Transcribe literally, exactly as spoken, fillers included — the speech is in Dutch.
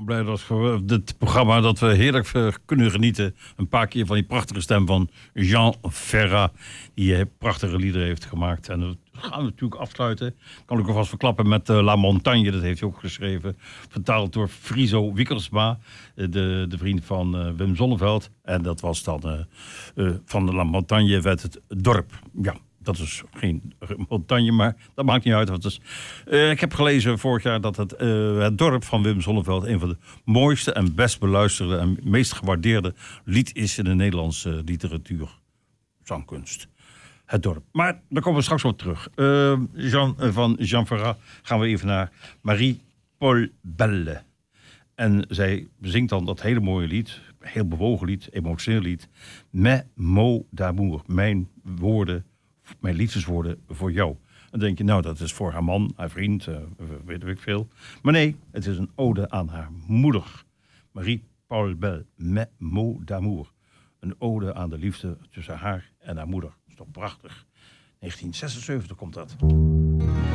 blij dat we dit programma dat we heerlijk uh, kunnen genieten. Een paar keer van die prachtige stem van Jean Ferrat. Die uh, prachtige liederen heeft gemaakt. En dat gaan we natuurlijk afsluiten. Kan ik alvast verklappen met uh, La Montagne. Dat heeft hij ook geschreven. Vertaald door Friso Wickersma. Uh, de, de vriend van uh, Wim Sonneveld. En dat was dan uh, uh, van de La Montagne werd het dorp. Ja. Dat is geen montagne, maar dat maakt niet uit. Wat het is. Uh, ik heb gelezen vorig jaar dat het, uh, het dorp van Wim Sonneveld een van de mooiste en best beluisterde en meest gewaardeerde lied is in de Nederlandse literatuur. Zangkunst. Het dorp. Maar daar komen we straks op terug. Uh, Jean, uh, van Jean Ferrat gaan we even naar Marie-Paul Belle. En zij zingt dan dat hele mooie lied, heel bewogen lied, emotioneel lied. Mes mots d'amour, mijn woorden, mijn liefdeswoorden voor jou. Dan denk je, nou, dat is voor haar man, haar vriend, uh, weet ik veel. Maar nee, het is een ode aan haar moeder. Marie-Paul Belle, Mes mots d'amour. Een ode aan de liefde tussen haar en haar moeder. Dat is toch prachtig. negentien zesenzeventig komt dat.